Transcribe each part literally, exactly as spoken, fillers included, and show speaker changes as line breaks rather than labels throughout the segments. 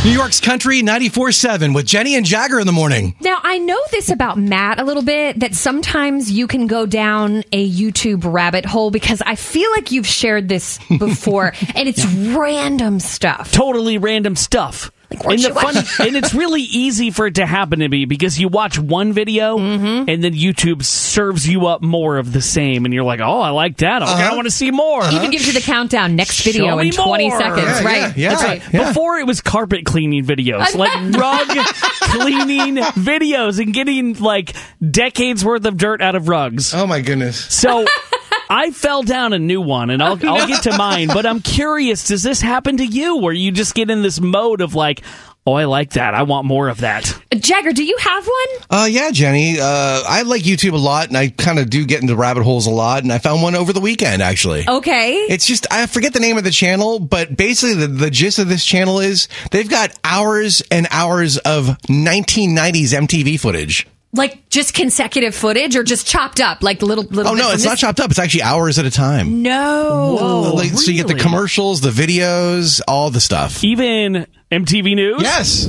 New York's Country ninety-four seven with Jenny and Jagger in the morning.
Now, I know this about Matt a little bit, that sometimes you can go down a YouTube rabbit hole, because I feel like you've shared this before, and it's random stuff.
Totally random stuff.
Like,
and, the
watch-
fun, and it's really easy for it to happen to me, because you watch one video
mm-hmm.
and then YouTube serves you up more of the same, and you're like, oh, I like that. Okay,
Uh-huh.
I want to see more.
Even uh-huh. gives you the countdown, next video
Show
in
me
twenty
more.
seconds.
Yeah,
right.
yeah, yeah.
That's right.
Yeah.
Before, it was carpet cleaning videos, like rug cleaning videos, and getting like decades worth of dirt out of rugs.
Oh, my goodness.
So I fell down a new one, and I'll, I'll get to mine, but I'm curious, does this happen to you, where you just get in this mode of like, oh, I like that, I want more of that?
Jagger, do you have one?
Uh, yeah, Jenny. Uh, I like YouTube a lot, and I kind of do get into rabbit holes a lot, and I found one over the weekend, actually.
Okay.
It's just, I forget the name of the channel, but basically the, the gist of this channel is they've got hours and hours of nineteen nineties M T V footage.
Like just consecutive footage, or just chopped up, like little little.
Oh, no, it's not chopped up. It's actually hours at a time.
No.
Whoa,
Like, so you get the
really?
commercials, the videos, all the stuff.
Even M T V News?
Yes.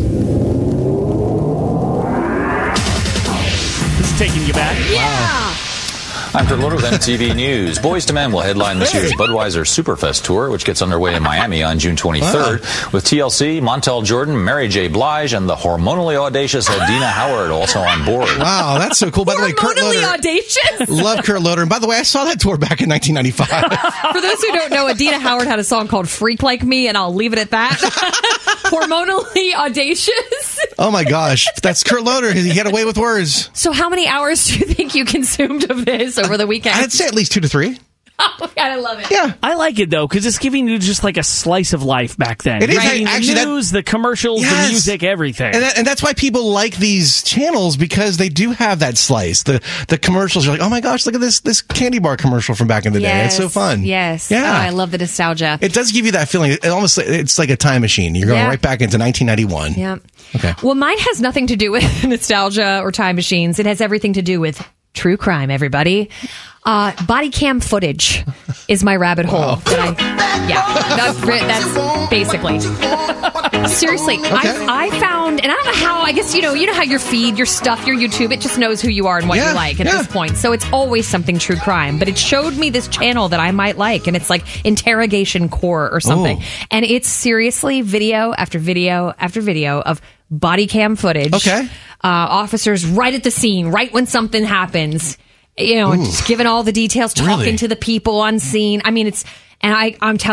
This is taking you back.
Yeah.
I'm Kurt Loder with M T V News. Boys to Men will headline this year's Budweiser Superfest Tour, which gets underway in Miami on June twenty-third. Wow. With T L C, Montel Jordan, Mary J. Blige, and the hormonally audacious Adina Howard also on board.
Wow, that's so cool. By the way, Kurt
Hormonally
Loder.
audacious.
Love Kurt Loder. And by the way, I saw that tour back in nineteen ninety-five.
For those who don't know, Adina Howard had a song called Freak Like Me, and I'll leave it at that. Hormonally audacious.
Oh my gosh. That's Kurt Loder. He had a way with words.
So how many hours do you think you consumed of this over the weekend?
I'd say at least two to three.
Oh my God, I love it.
Yeah.
I like it, though, because it's giving you just like a slice of life back then.
It is.
Right?
I- actually,
the
that-
news, the commercials,
Yes.
the music, everything.
And, that, and that's why people like these channels, because they do have that slice. The the commercials, you're like, oh my gosh, look at this this candy bar commercial from back in the day. It's so fun.
Yes.
Yeah.
Oh, I love the nostalgia.
It does give you that feeling. It almost, it's like a time machine. You're going
Yeah.
right back into nineteen ninety-one.
Yeah.
Okay.
Well, mine has nothing to do with nostalgia or time machines. It has everything to do with true crime, everybody. Uh, body cam footage is my rabbit hole.
Wow.
That I, yeah, that's, that's basically. Seriously,
Okay.
I, I found, and I don't know how, I guess, you know, you know how your feed, your stuff, your YouTube, it just knows who you are and what
Yeah,
you like at
yeah.
this point. So it's always something true crime. But it showed me this channel that I might like, and it's like Interrogation Core or something.
Oh.
And it's seriously video after video after video of body cam footage.
Okay.
Uh, officers right at the scene, right when something happens. You know,
Ooh.
just giving all the details, talking
Really?
to the people on scene. I mean, it's, and I, I'm telling